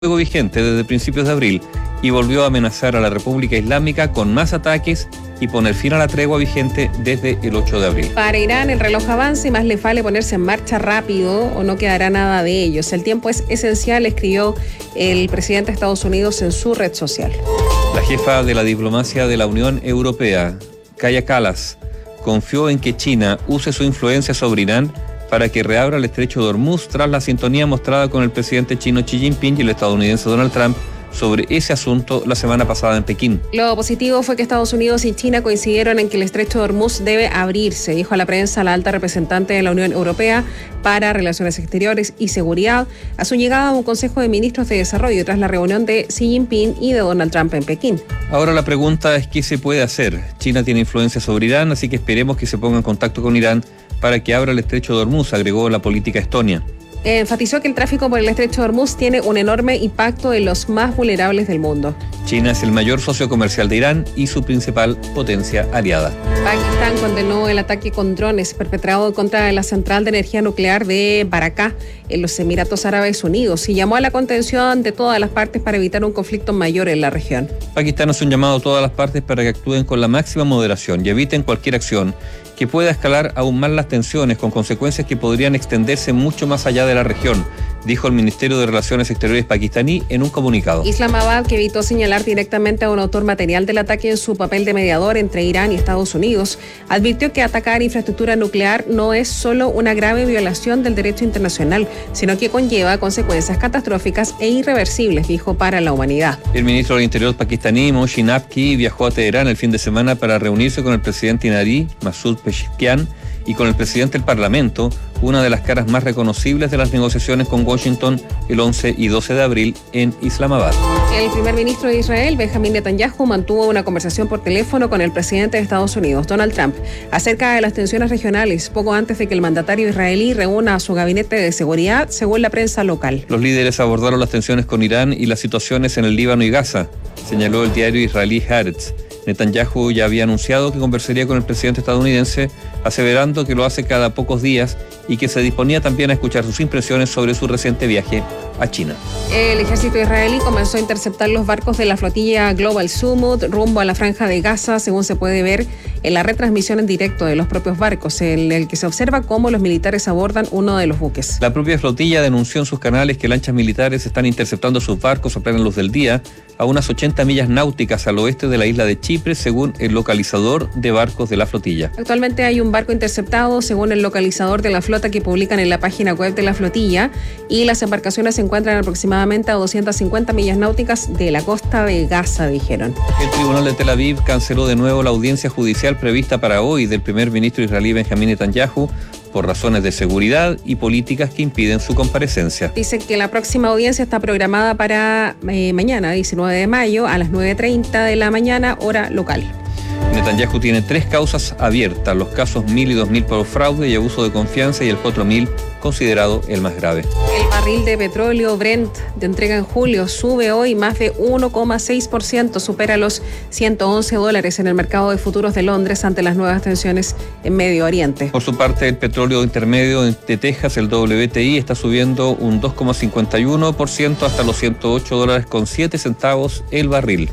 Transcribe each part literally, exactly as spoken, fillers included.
fuego vigente desde principios de abril y volvió a amenazar a la República Islámica con más ataques y poner fin a la tregua vigente desde el ocho de abril. Para Irán el reloj avanza y más le vale ponerse en marcha rápido o no quedará nada de ellos. El tiempo es esencial, escribió el presidente de Estados Unidos en su red social. La jefa de la diplomacia de la Unión Europea, Kaja Kallas, confió en que China use su influencia sobre Irán para que reabra el estrecho de Hormuz tras la sintonía mostrada con el presidente chino Xi Jinping y el estadounidense Donald Trump sobre ese asunto la semana pasada en Pekín. Lo positivo fue que Estados Unidos y China coincidieron en que el estrecho de Hormuz debe abrirse, dijo a la prensa la alta representante de la Unión Europea para Relaciones Exteriores y Seguridad a su llegada a un Consejo de Ministros de Desarrollo tras la reunión de Xi Jinping y de Donald Trump en Pekín. Ahora la pregunta es ¿qué se puede hacer? China tiene influencia sobre Irán, así que esperemos que se ponga en contacto con Irán para que abra el estrecho de Hormuz, agregó la política estonia. Enfatizó que el tráfico por el estrecho de Hormuz tiene un enorme impacto en los más vulnerables del mundo. China es el mayor socio comercial de Irán y su principal potencia aliada. Pakistán condenó el ataque con drones perpetrado contra la central de energía nuclear de Barakah en los Emiratos Árabes Unidos y llamó a la contención de todas las partes para evitar un conflicto mayor en la región. Pakistán hace un llamado a todas las partes para que actúen con la máxima moderación y eviten cualquier acción que pueda escalar aún más las tensiones con consecuencias que podrían extenderse mucho más allá de la región, dijo el Ministerio de Relaciones Exteriores pakistaní en un comunicado. Islamabad, que evitó señalar directamente a un autor material del ataque en su papel de mediador entre Irán y Estados Unidos, advirtió que atacar infraestructura nuclear no es solo una grave violación del derecho internacional, sino que conlleva consecuencias catastróficas e irreversibles, dijo, para la humanidad. El ministro del Interior pakistaní, Mohsin Naqvi, viajó a Teherán el fin de semana para reunirse con el presidente iraní, Masoud Pezeshkian, y con el presidente del Parlamento, una de las caras más reconocibles de las negociaciones con Washington el once y doce de abril en Islamabad. El primer ministro de Israel, Benjamín Netanyahu, mantuvo una conversación por teléfono con el presidente de Estados Unidos, Donald Trump, acerca de las tensiones regionales, poco antes de que el mandatario israelí reúna a su gabinete de seguridad, según la prensa local. Los líderes abordaron las tensiones con Irán y las situaciones en el Líbano y Gaza, señaló el diario israelí Haaretz. Netanyahu ya había anunciado que conversaría con el presidente estadounidense, aseverando que lo hace cada pocos días y que se disponía también a escuchar sus impresiones sobre su reciente viaje a China. El ejército israelí comenzó a interceptar los barcos de la flotilla Global Summit rumbo a la franja de Gaza, según se puede ver en la retransmisión en directo de los propios barcos, en el que se observa cómo los militares abordan uno de los buques. La propia flotilla denunció en sus canales que lanchas militares están interceptando sus barcos a plena luz del día a unas ochenta millas náuticas al oeste de la isla de Chipre, según el localizador de barcos de la flotilla. Actualmente hay un barco interceptado, según el localizador de la flota que publican en la página web de la flotilla, y las embarcaciones se encuentran aproximadamente a doscientas cincuenta millas náuticas de la costa de Gaza, dijeron. El tribunal de Tel Aviv canceló de nuevo la audiencia judicial prevista para hoy del primer ministro israelí Benjamín Netanyahu por razones de seguridad y políticas que impiden su comparecencia. Dice que la próxima audiencia está programada para eh, mañana, diecinueve de mayo, a las nueve treinta de la mañana, hora local. Netanyahu tiene tres causas abiertas, los casos mil y dos mil por fraude y abuso de confianza y el cuatro mil considerado el más grave. El barril de petróleo Brent de entrega en julio sube hoy más de uno coma seis por ciento, supera los ciento once dólares en el mercado de futuros de Londres ante las nuevas tensiones en Medio Oriente. Por su parte, el petróleo intermedio de Texas, el W T I, está subiendo un dos coma cincuenta y uno por ciento hasta los ciento ocho dólares con siete centavos el barril.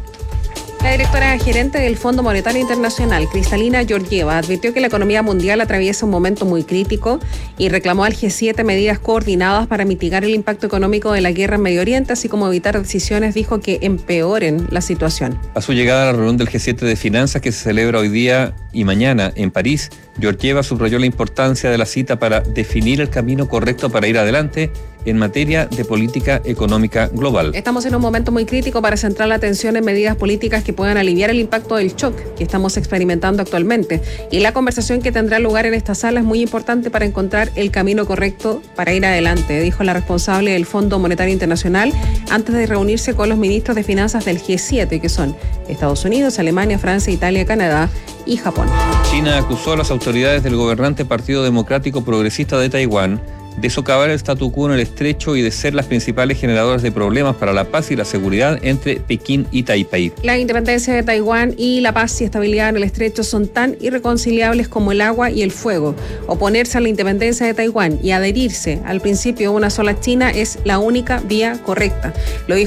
La directora gerente del Fondo Monetario Internacional, Kristalina Georgieva, advirtió que la economía mundial atraviesa un momento muy crítico y reclamó al G siete medidas coordinadas para mitigar el impacto económico de la guerra en Medio Oriente, así como evitar decisiones, dijo, que empeoren la situación. A su llegada a la reunión del G siete de Finanzas que se celebra hoy día y mañana en París, Georgieva subrayó la importancia de la cita para definir el camino correcto para ir adelante en materia de política económica global. Estamos en un momento muy crítico para centrar la atención en medidas políticas que puedan aliviar el impacto del shock que estamos experimentando actualmente. Y la conversación que tendrá lugar en esta sala es muy importante para encontrar el camino correcto para ir adelante, dijo la responsable del Fondo Monetario Internacional antes de reunirse con los ministros de finanzas del G siete, que son Estados Unidos, Alemania, Francia, Italia, Canadá y Japón. China acusó a las autoridades del gobernante Partido Democrático Progresista de Taiwán de socavar el statu quo en el estrecho y de ser las principales generadoras de problemas para la paz y la seguridad entre Pekín y Taipei. La independencia de Taiwán y la paz y estabilidad en el estrecho son tan irreconciliables como el agua y el fuego. Oponerse a la independencia de Taiwán y adherirse al principio de una sola China es la única vía correcta. Lo dijo